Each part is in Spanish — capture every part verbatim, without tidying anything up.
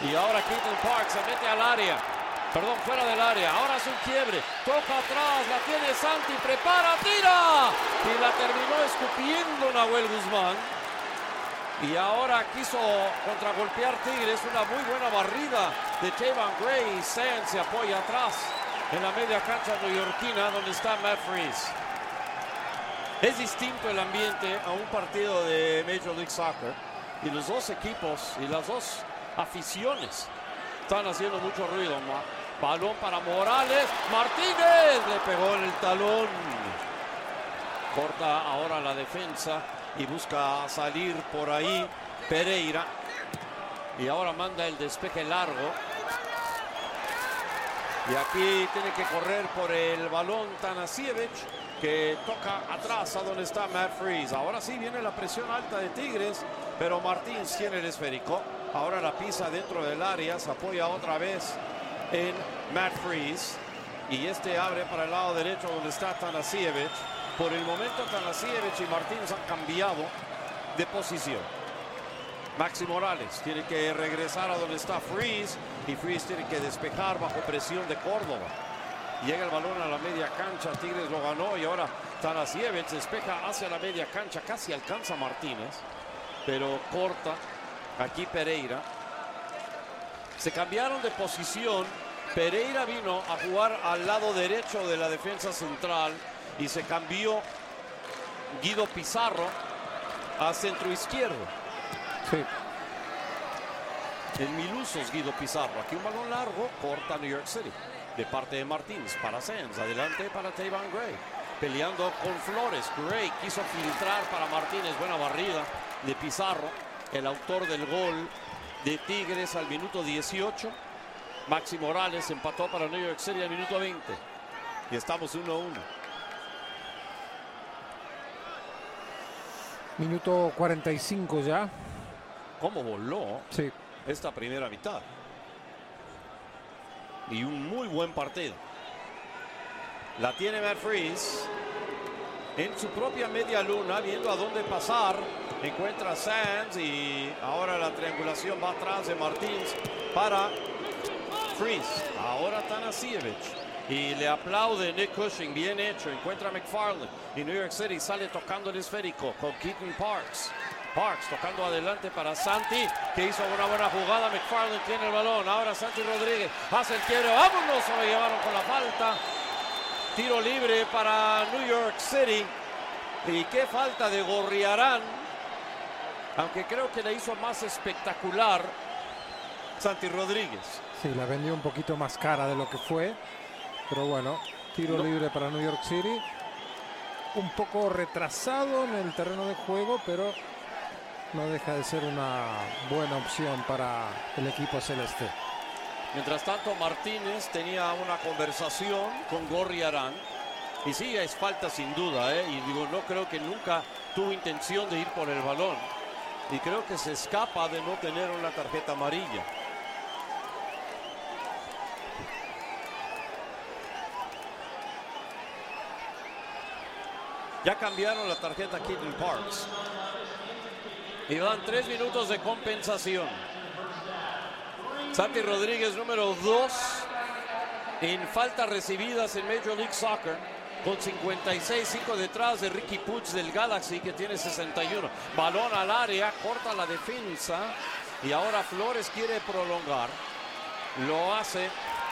Y ahora Keaton Park se mete al área. Perdón, fuera del área. Ahora es un quiebre. Toca atrás. La tiene Santi. Prepara. ¡Tira! Y la terminó escupiendo Nahuel Guzmán. Y ahora quiso contragolpear Tigres. Una muy buena barrida de Tavan Gray. Y Sands se apoya atrás en la media cancha neoyorquina donde está Matt Freese. Es distinto el ambiente a un partido de Major League Soccer. Y los dos equipos y las dos aficiones están haciendo mucho ruido. Balón para Morales. Martínez le pegó en el talón. Corta ahora la defensa y busca salir por ahí Pereira. Y ahora manda el despeje largo. Y aquí tiene que correr por el balón Tanasiewicz, que toca atrás a donde está Matt Freese. Ahora sí viene la presión alta de Tigres, pero Martins tiene el esférico. Ahora la pisa dentro del área, se apoya otra vez en Matt Freese. Y este abre para el lado derecho donde está Tanasiewicz. Por el momento Tanasiewicz y Martins han cambiado de posición. Maxi Morales tiene que regresar a donde está Freese. Y Freese tiene que despejar bajo presión de Córdoba. Llega el balón a la media cancha, Tigres lo ganó y ahora Tanasiewicz despeja hacia la media cancha, casi alcanza a Martínez, pero corta aquí Pereira. Se cambiaron de posición, Pereira vino a jugar al lado derecho de la defensa central y se cambió Guido Pizarro a centro izquierdo. Sí. El Milusos Guido Pizarro, aquí un balón largo, corta New York City. De parte de Martins para Sands, adelante para Tavan Gray, peleando con Flores. Gray quiso filtrar para Martínez, buena barrida de Pizarro, el autor del gol de Tigres al minuto dieciocho. Maxi Morales empató para New York City al minuto veinte. Y estamos uno a uno. Minuto cuarenta y cinco ya. ¿Cómo voló sí. esta primera mitad? Y un muy buen partido. La tiene Matt Freese en su propia media luna, viendo a dónde pasar. Encuentra a Sands y ahora la triangulación va atrás de Martins para Freese. Ahora Tanasiewicz y le aplaude Nick Cushing, bien hecho. Encuentra a McFarland y New York City sale tocando el esférico con Keaton Parks. Parks tocando adelante para Santi, que hizo una buena jugada. McFarland tiene el balón. Ahora Santi Rodríguez hace el quiebre. ¡Vámonos! Se lo llevaron con la falta. Tiro libre para New York City. Y qué falta de Gorriarán. Aunque creo que la hizo más espectacular Santi Rodríguez. Sí, la vendió un poquito más cara de lo que fue. Pero bueno, tiro no. libre para New York City. Un poco retrasado en el terreno de juego, pero no deja de ser una buena opción para el equipo celeste. Mientras tanto, Martínez tenía una conversación con Gorriarán. Y sí, es falta sin duda, ¿eh? Y digo, no creo que nunca tuvo intención de ir por el balón. Y creo que se escapa de no tener una tarjeta amarilla. Ya cambiaron la tarjeta Keaton Parks. Y van tres minutos de compensación. Santi Rodríguez, número dos en faltas recibidas en Major League Soccer, con cincuenta y seis, cinco detrás de Ricky Puig del Galaxy, que tiene sesenta y uno. Balón al área, corta la defensa. Y ahora Flores quiere prolongar. Lo hace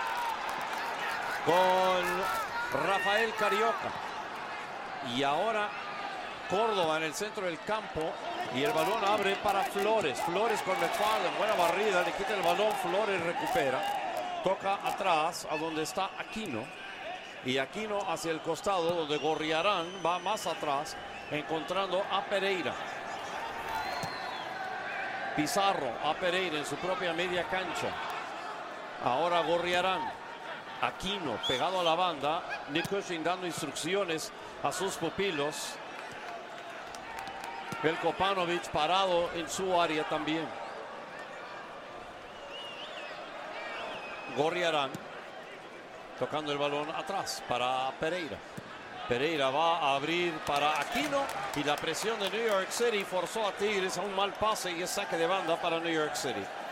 con Rafael Carioca. Y ahora Córdoba en el centro del campo. Y el balón abre para Flores. Flores con McFarland. Buena barrida. Le quita el balón. Flores recupera. Toca atrás a donde está Aquino. Y Aquino hacia el costado donde Gorriarán va más atrás. Encontrando a Pereira. Pizarro a Pereira en su propia media cancha. Ahora Gorriarán. Aquino pegado a la banda. Nick Cushing dando instrucciones a sus pupilos. Veljko Paunovic parado en su área también. Gorriarán tocando el balón atrás para Pereira. Pereira va a abrir para Aquino y la presión de New York City forzó a Tigres a un mal pase y es saque de banda para New York City.